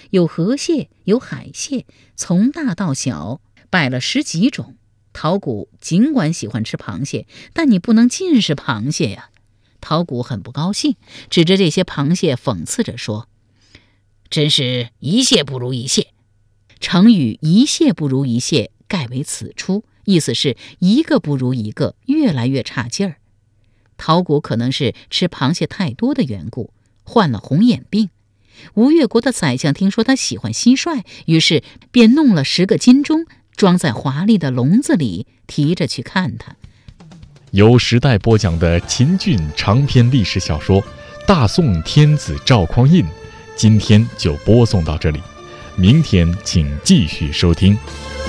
有河蟹，有海蟹，从大到小，摆了10几种。陶谷尽管喜欢吃螃蟹，但你不能尽是螃蟹呀。陶谷很不高兴，指着这些螃蟹讽刺着说：“真是一蟹不如一蟹。”成语“一蟹不如一蟹”盖为此出，意思是一个不如一个，越来越差劲儿。陶谷可能是吃螃蟹太多的缘故，患了红眼病。吴越国的宰相听说他喜欢蟋蟀，于是便弄了10个金钟，装在华丽的笼子里，提着去看他。 由时代播讲的秦俊长篇历史小说《大宋天子赵匡胤》，今天就播送到这里，明天请继续收听。